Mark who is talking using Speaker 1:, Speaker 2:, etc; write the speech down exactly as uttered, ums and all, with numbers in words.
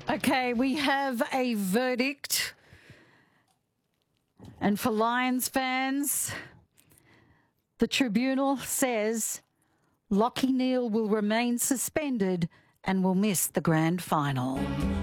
Speaker 1: Okay, we have a verdict. And for Lions fans, the tribunal says Lachie Neale will remain suspended and will miss the grand final.